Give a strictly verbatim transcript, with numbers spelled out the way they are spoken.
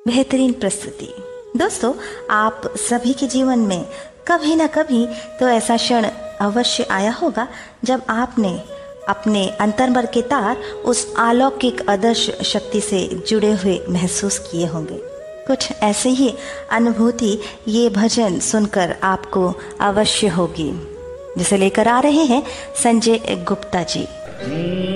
बेहतरीन प्रस्तुति। दोस्तों, आप सभी के जीवन में कभी ना कभी तो ऐसा क्षण अवश्य आया होगा जब आपने अपने अंतर्मन के तार उस अलौकिक अदृश्य शक्ति से जुड़े हुए महसूस किए होंगे। कुछ ऐसे ही अनुभूति ये भजन सुनकर आपको अवश्य होगी, जिसे लेकर आ रहे हैं संजय गुप्ता जी।